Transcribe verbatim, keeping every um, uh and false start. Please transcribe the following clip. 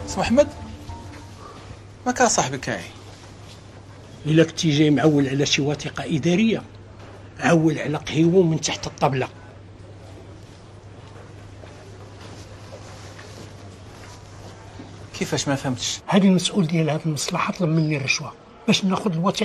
سي محمد ما كان صاحبك كاعي. الا كنتي جاي معول على شي وثيقه اداريه عول على قهيوه من تحت الطبله. كيفاش ما فهمتش؟ هذه المسؤول ديال هذه المصلحه طلب مني رشوه باش ناخذ الوثيقه